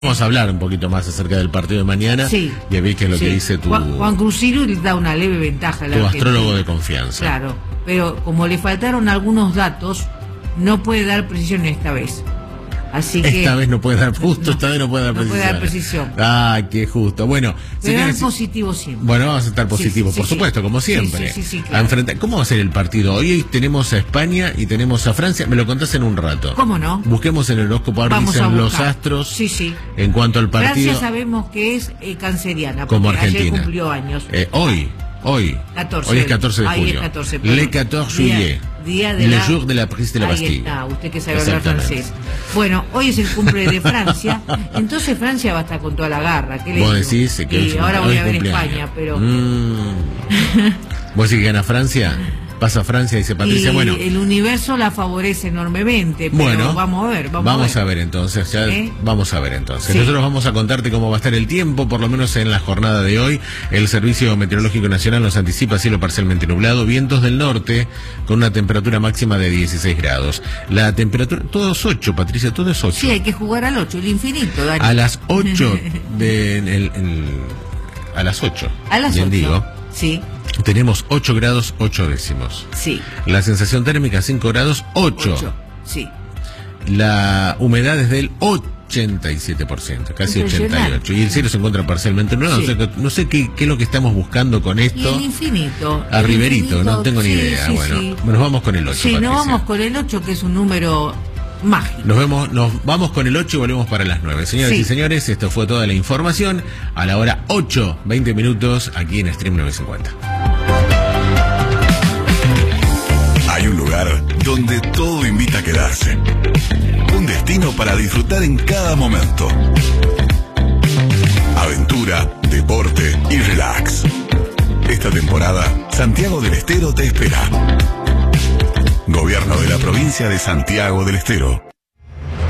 Vamos a hablar un poquito más acerca del partido de mañana. Sí. Y a ver qué es lo que dice tu Juan Cruciru le da una leve ventaja a la Argentina. astrólogo de confianza. Claro, pero como le faltaron algunos datos, no puede dar precisión esta vez. Así que esta vez no puede dar, esta vez no puede dar no precisión. puede dar precisión. Ah, qué justo. Bueno, pero señores, positivo siempre. Bueno, vamos a estar positivos, por supuesto, como siempre. Claro. A enfrentar. ¿Cómo va a ser el partido? Hoy tenemos a España y tenemos a Francia. Me lo contás en un rato. ¿Cómo no? Busquemos en el horóscopo, ahora dicen los astros. Sí. En cuanto al partido. Francia sabemos que es canceriana, como porque Argentina. ayer cumplió años. Hoy 14, hoy es 14 de julio. Es 14, Le 14 juillet. Día de Le la... jour de la prise de la Bastille. Ahí está, usted que sabe hablar francés. Bueno, hoy es el cumple de Francia, entonces Francia va a estar con toda la garra. ¿Qué le Vos digo? decís que y ahora voy a ver España, pero... ¿Vos decís que gana Francia? Pasa Francia, dice Patricia. Y bueno, el universo la favorece enormemente, pero bueno, vamos a ver. Vamos a ver entonces. Vamos a ver entonces. Sí. Nosotros vamos a contarte cómo va a estar el tiempo, por lo menos en la jornada de hoy. El Servicio Meteorológico Nacional nos anticipa cielo parcialmente nublado, vientos del norte, con una temperatura máxima de 16 grados. La temperatura, todo es 8, Patricia, todo es 8. Sí, hay que jugar al 8, el infinito, Dani. A las 8 a las 8. A las 8. Digo. Sí. Tenemos 8 grados 8 décimos. Sí. La sensación térmica 5 grados 8. Sí. La humedad es del 87%, casi 88%. Y el cielo se encontra parcialmente nublado. Sí. No sé qué es lo que estamos buscando con esto. Y el infinito. A Riverito, no tengo ni idea. Sí, bueno, sí. Nos vamos con el 8. Sí, Patricia. nos vamos con el 8, que es un número mágico. Nos vamos con el 8 y volvemos para las 9. Señoras y señores, esto fue toda la información a la hora 8, 20 minutos aquí en Stream 950. Hay un lugar donde todo invita a quedarse. Un destino para disfrutar en cada momento. Aventura, deporte y relax. Esta temporada, Santiago del Estero te espera. Gobierno de la provincia de Santiago del Estero.